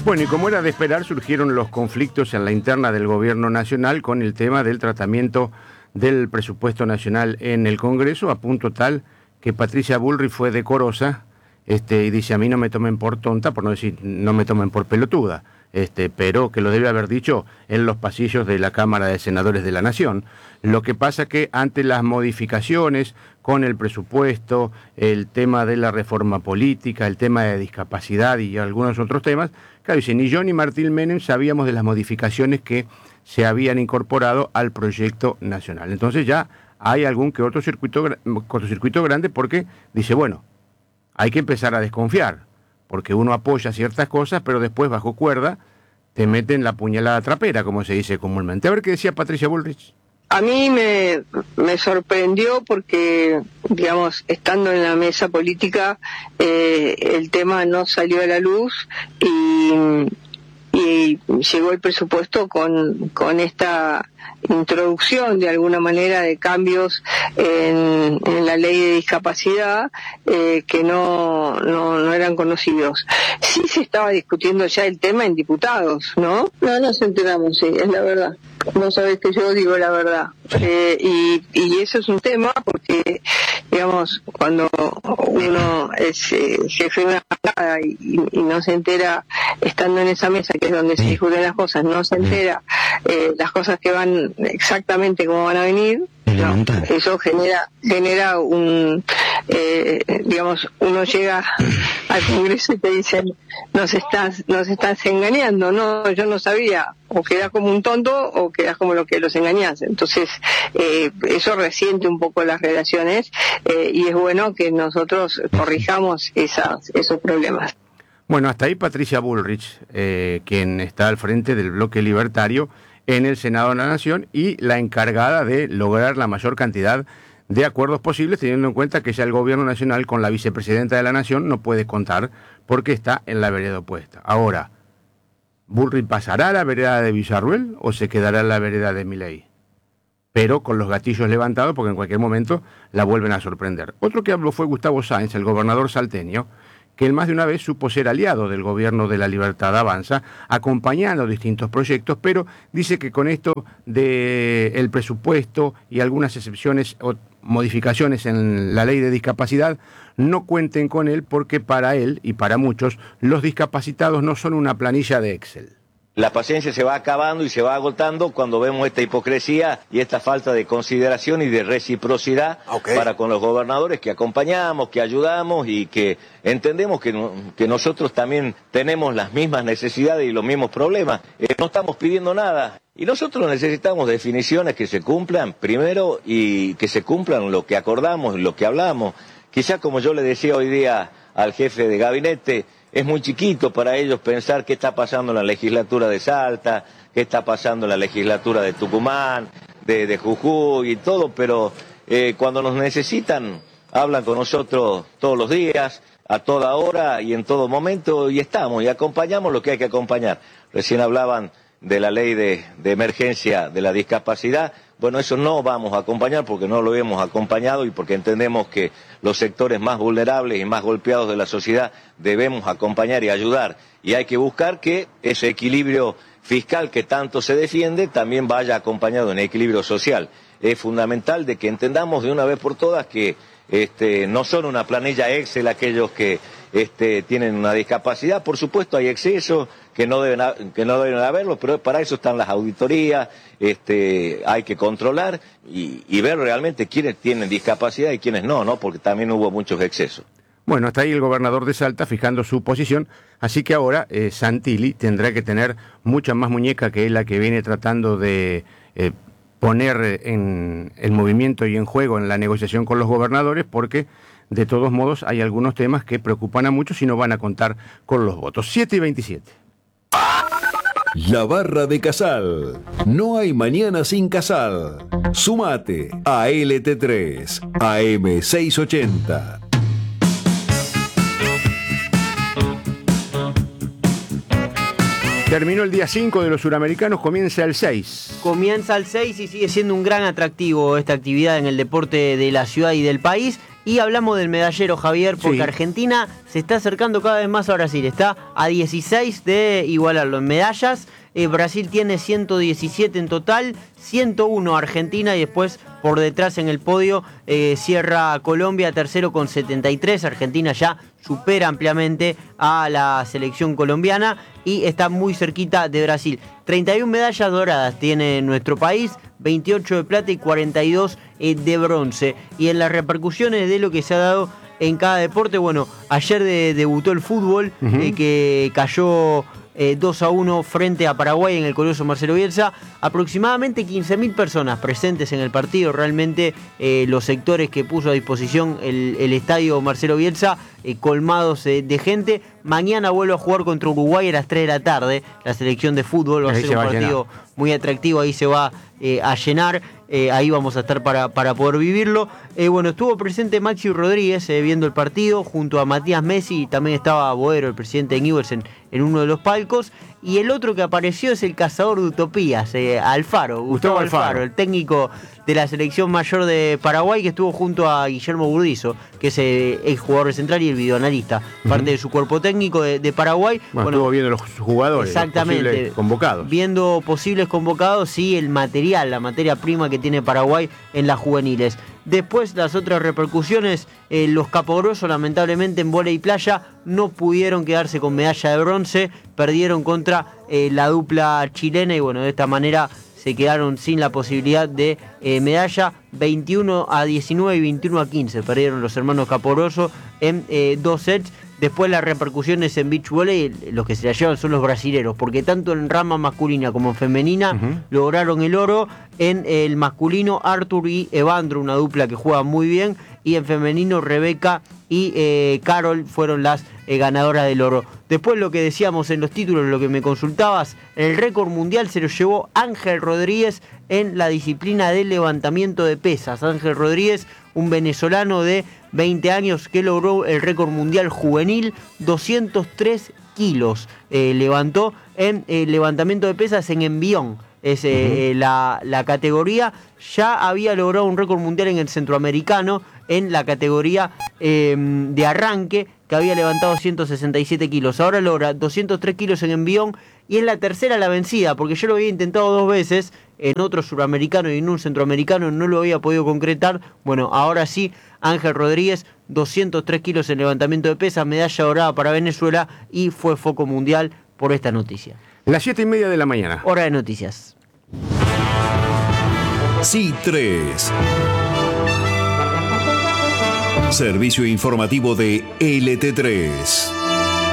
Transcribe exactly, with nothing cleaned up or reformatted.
Bueno, y como era de esperar, surgieron los conflictos en la interna del gobierno nacional con el tema del tratamiento del presupuesto nacional en el Congreso, a punto tal que Patricia Bullrich fue decorosa este, y dice: a mí no me tomen por tonta, por no decir no me tomen por pelotuda, este, pero que lo debe haber dicho en los pasillos de la Cámara de Senadores de la Nación. Lo que pasa que ante las modificaciones con el presupuesto, el tema de la reforma política, el tema de discapacidad y algunos otros temas, claro, dice, ni yo ni Martín Menem sabíamos de las modificaciones que se habían incorporado al proyecto nacional. Entonces ya hay algún que otro circuito, cortocircuito grande, porque dice, bueno, hay que empezar a desconfiar, porque uno apoya ciertas cosas, pero después bajo cuerda te meten la puñalada trapera, como se dice comúnmente. A ver qué decía Patricia Bullrich. A mí me, me sorprendió porque, digamos, estando en la mesa política, eh, el tema no salió a la luz y, y llegó el presupuesto con, con esta introducción de alguna manera de cambios en, en la ley de discapacidad eh, que no, no, no eran conocidos. Sí se estaba discutiendo ya el tema en diputados, ¿no? No nos enteramos, sí, es la verdad. No sabes que yo digo la verdad. Eh, y, y eso es un tema porque, digamos, cuando uno es eh, jefe de una bancada y, y no se entera, estando en esa mesa, que es donde se discuten las cosas, no se entera eh, las cosas que van exactamente como van a venir, no, eso genera genera un, eh, digamos, uno llega al Congreso y te dicen, nos estás, nos estás engañando, no, yo no sabía, o quedás como un tonto o quedás como lo que los engañás. Entonces, eh, eso resiente un poco las relaciones eh, y es bueno que nosotros corrijamos esas, esos problemas. Bueno, hasta ahí Patricia Bullrich, eh, quien está al frente del bloque libertario en el Senado de la Nación y la encargada de lograr la mayor cantidad de acuerdos posibles, teniendo en cuenta que ya el gobierno nacional con la vicepresidenta de la Nación no puede contar porque está en la vereda opuesta. Ahora, ¿Bullrich pasará a la vereda de Villarruel o se quedará en la vereda de Milei? Pero con los gatillos levantados, porque en cualquier momento la vuelven a sorprender. Otro que habló fue Gustavo Sáenz, el gobernador salteño, que él más de una vez supo ser aliado del gobierno de la Libertad Avanza, acompañando distintos proyectos, pero dice que con esto del presupuesto y algunas excepciones o modificaciones en la ley de discapacidad, no cuenten con él porque para él y para muchos los discapacitados no son una planilla de Excel. La paciencia se va acabando y se va agotando cuando vemos esta hipocresía y esta falta de consideración y de reciprocidad okay. para con los gobernadores que acompañamos, que ayudamos y que entendemos que, no, que nosotros también tenemos las mismas necesidades y los mismos problemas. Eh, no estamos pidiendo nada y nosotros necesitamos definiciones que se cumplan primero y que se cumplan lo que acordamos, lo que hablamos. Quizá como yo le decía hoy día al jefe de gabinete, es muy chiquito para ellos pensar qué está pasando en la legislatura de Salta, qué está pasando en la legislatura de Tucumán, de, de Jujuy y todo, pero eh, cuando nos necesitan, hablan con nosotros todos los días, a toda hora y en todo momento, y estamos, y acompañamos lo que hay que acompañar. Recién hablaban de la ley de, de emergencia de la discapacidad. Bueno, eso no vamos a acompañar porque no lo hemos acompañado y porque entendemos que los sectores más vulnerables y más golpeados de la sociedad debemos acompañar y ayudar. Y hay que buscar que ese equilibrio fiscal que tanto se defiende también vaya acompañado en equilibrio social. Es fundamental de que entendamos de una vez por todas que este, no son una planilla Excel aquellos que este, tienen una discapacidad. Por supuesto hay excesos que no deben, que no deben haberlo, pero para eso están las auditorías, este, hay que controlar y, y ver realmente quiénes tienen discapacidad y quiénes no, ¿no? Porque también hubo muchos excesos. Bueno, está ahí el gobernador de Salta fijando su posición, así que ahora eh, Santilli tendrá que tener mucha más muñeca que es la que viene tratando de eh, poner en, en movimiento y en juego en la negociación con los gobernadores, porque de todos modos hay algunos temas que preocupan a muchos y no van a contar con los votos. siete y veintisiete. La Barra de Casal. No hay mañana sin Casal. Sumate a L T tres, A M seiscientos ochenta. Terminó el día cinco de los suramericanos, comienza el seis. Comienza el seis y sigue siendo un gran atractivo esta actividad en el deporte de la ciudad y del país. Y hablamos del medallero, Javier, porque sí. Argentina se está acercando cada vez más a Brasil. Está a dieciséis de igualarlo en medallas. Eh, Brasil tiene ciento diecisiete en total, ciento uno Argentina y después por detrás en el podio eh, cierra Colombia, tercero con setenta y tres. Argentina ya supera ampliamente a la selección colombiana y está muy cerquita de Brasil. treinta y una medallas doradas tiene nuestro país, veintiocho de plata y cuarenta y dos eh, de bronce. Y en las repercusiones de lo que se ha dado en cada deporte, bueno, ayer de, debutó el fútbol, uh-huh. eh, que cayó Eh, dos a uno frente a Paraguay en el Coloso Marcelo Bielsa. Aproximadamente quince mil personas presentes en el partido. Realmente eh, los sectores que puso a disposición el, el estadio Marcelo Bielsa eh, colmados eh, de gente. Mañana vuelve a jugar contra Uruguay a las tres de la tarde. La selección de fútbol va a ser un partido muy atractivo. Ahí se va eh, a llenar. Eh, ahí vamos a estar para, para poder vivirlo. Eh, bueno, estuvo presente Maxi Rodríguez eh, viendo el partido junto a Matías Messi, y también estaba Boero, el presidente de Newell's, en, en uno de los palcos. Y el otro que apareció es el cazador de utopías, eh, Alfaro, Gustavo, Gustavo Alfaro, Alfaro, el técnico de la selección mayor de Paraguay, que estuvo junto a Guillermo Burdizo, que es eh, ex jugador central y el videoanalista, uh-huh. parte de su cuerpo técnico de, de Paraguay. Bueno, bueno, estuvo viendo los jugadores, exactamente, los posibles convocados. Viendo posibles convocados y el material, la materia prima que tiene Paraguay en las juveniles. Después, las otras repercusiones, eh, los capogrossos, lamentablemente en vóley y playa, no pudieron quedarse con medalla de bronce, perdieron contra eh, la dupla chilena y bueno, de esta manera se quedaron sin la posibilidad de eh, medalla. Veintiuno a diecinueve y veintiuno a quince perdieron los hermanos Caporoso en eh, dos sets. Después las repercusiones en beach volley, los que se la llevan son los brasileros, porque tanto en rama masculina como en femenina uh-huh. lograron el oro. En el masculino, Arthur y Evandro, una dupla que juega muy bien, y en femenino, Rebeca y eh, Carol fueron las eh, ganadoras del oro. Después, lo que decíamos en los títulos, lo que me consultabas, el récord mundial se lo llevó Ángel Rodríguez en la disciplina del levantamiento de pesas. Ángel Rodríguez, un venezolano de veinte años que logró el récord mundial juvenil, doscientos tres kilos eh, levantó en el eh, levantamiento de pesas en envión. Es eh, uh-huh. la, la categoría. Ya había logrado un récord mundial en el centroamericano en la categoría eh, de arranque, que había levantado ciento sesenta y siete kilos. Ahora logra doscientos tres kilos en envión y es la tercera la vencida, porque yo lo había intentado dos veces en otro suramericano y en un centroamericano, no lo había podido concretar. Bueno, ahora sí, Ángel Rodríguez, doscientos tres kilos en levantamiento de pesas, medalla dorada para Venezuela y fue foco mundial por esta noticia. Las siete y media de la mañana. Hora de noticias. C tres. Servicio informativo de L T tres.